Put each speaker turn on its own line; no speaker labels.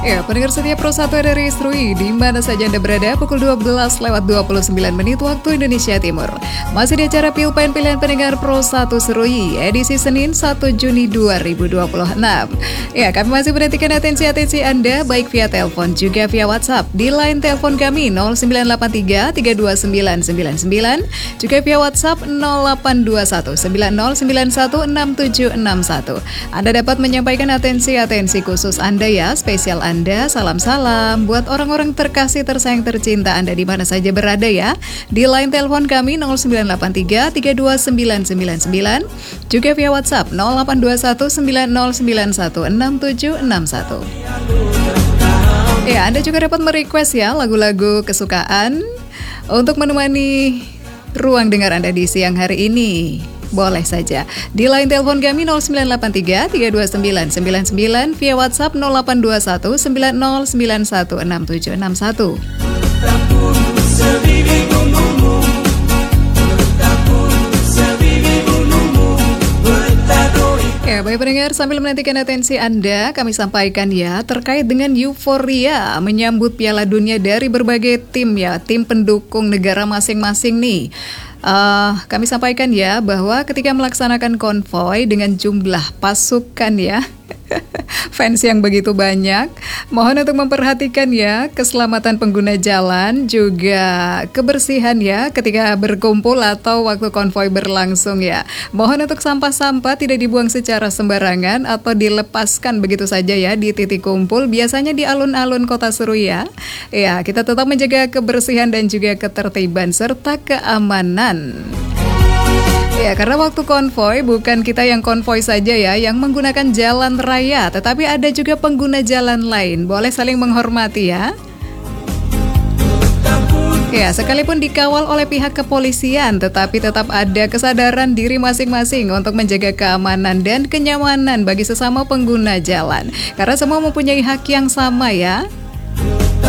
Ya, pendengar setia Pro 1 dari Srui, di mana saja Anda berada, pukul 12:29 waktu Indonesia Timur. Masih di acara Pilpen Pilihan Pendengar Pro 1 Srui, edisi Senin 1 Juni 2026. Ya, kami masih perhatikan atensi Anda, baik via telepon juga via WhatsApp. Di line telepon kami 0983 329999, juga via WhatsApp 0821 9091 6761. Anda dapat menyampaikan atensi khusus Anda ya, spesial Anda, salam-salam buat orang-orang terkasih, tersayang, tercinta Anda di mana saja berada ya. Di line telepon kami 0983 329999, juga via WhatsApp 0821 9091 6761. Ya, Anda juga dapat merequest ya lagu-lagu kesukaan untuk menemani ruang dengar Anda di siang hari ini. Boleh saja. Di line telepon kami 0983 329999, via WhatsApp 0821 9091 6761. Ya, baik pendengar, sambil menantikan atensi Anda, kami sampaikan ya terkait dengan euforia menyambut Piala Dunia dari berbagai tim ya, tim pendukung negara masing-masing nih. Kami sampaikan ya bahwa ketika melaksanakan konvoi dengan jumlah pasukan ya fans yang begitu banyak, mohon untuk memperhatikan ya keselamatan pengguna jalan, juga kebersihan ya ketika berkumpul atau waktu konvoi berlangsung ya. Mohon untuk sampah-sampah tidak dibuang secara sembarangan atau dilepaskan begitu saja ya di titik kumpul, biasanya di alun-alun kota Srui ya. Ya, kita tetap menjaga kebersihan dan juga ketertiban serta keamanan. Ya, karena waktu konvoi bukan kita yang konvoi saja ya yang menggunakan jalan raya, tetapi ada juga pengguna jalan lain. Boleh saling menghormati ya. Ya, sekalipun dikawal oleh pihak kepolisian, tetapi tetap ada kesadaran diri masing-masing untuk menjaga keamanan dan kenyamanan bagi sesama pengguna jalan. Karena semua mempunyai hak yang sama ya.